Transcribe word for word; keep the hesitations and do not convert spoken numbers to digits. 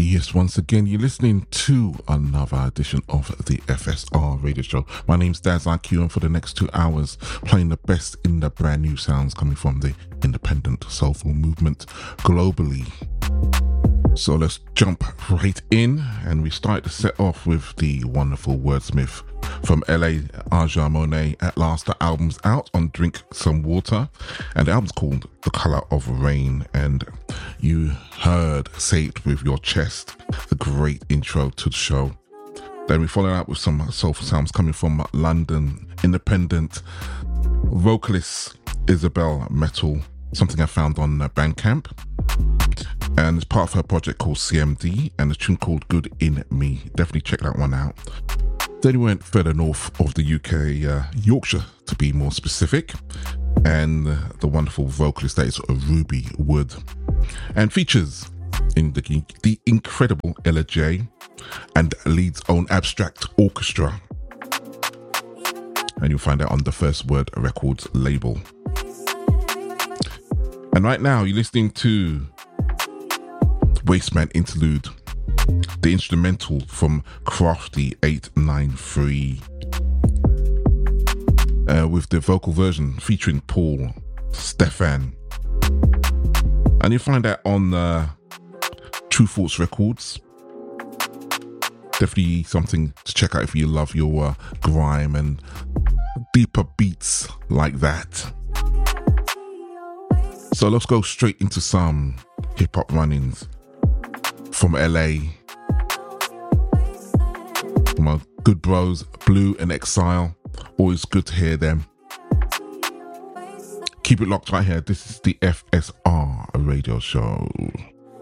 Yes, once again, you're listening to another edition of the F S R radio show. My name's Daz I Q, and for the next two hours, playing the best in the brand new sounds coming from the independent soulful movement globally. So let's jump right in, and we start to set off with the wonderful wordsmith from L A, Aja Monet. At last, the album's out on Drink Some Water, and the album's called The Color of Rain, and you heard Say It With Your Chest, the great intro to the show. Then we followed up with some soulful sounds coming from London independent vocalist Isabel Metal, something I found on Bandcamp, and it's part of her project called C M D, and a tune called Good In Me. Definitely check that one out. Then we went further north of the U K, uh, Yorkshire to be more specific, and uh, the wonderful vocalist that is Ruby Wood, and features in the, the incredible Ella J and Leeds' own Abstract Orchestra, and you'll find that on the First Word Records label. And right now you're listening to Wasteman Interlude, the instrumental from Crafty eight nine three, uh, with the vocal version featuring Paul Stefan, and you find that on uh, True Thoughts Records. Definitely something to check out if you love your uh, grime and deeper beats like that. So let's go straight into some hip-hop runnings from L A, my good bros Blue and Exile. Always good to hear them. Keep it locked right here. This is the F S R radio show.